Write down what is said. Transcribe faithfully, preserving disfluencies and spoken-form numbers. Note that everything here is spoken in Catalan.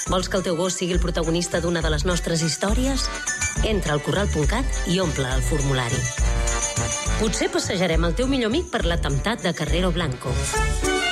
Vols que el teu gos sigui el protagonista d'una de les nostres històries? Entra al corral punt cat i omple el formulari. Potser passejarem el teu millor amic per l'atemptat de Carrero Blanco.